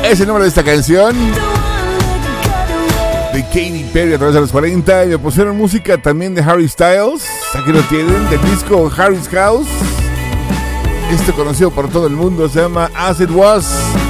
Es el nombre de esta canción de Katy Perry a través de los 40. Y me pusieron música también de Harry Styles. Aquí lo tienen, del disco Harry's House. Conocido por todo el mundo, se llama As It Was.